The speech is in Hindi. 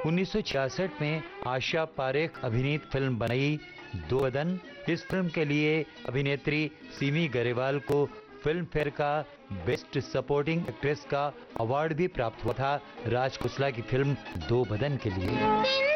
1966 में आशा पारेख अभिनीत फिल्म बनाई दो बदन। इस फिल्म के लिए अभिनेत्री सिमी गरेवाल को फिल्म फेयर का बेस्ट सपोर्टिंग एक्ट्रेस का अवार्ड भी प्राप्त हुआ था राज खोसला की फिल्म दो बदन के लिए।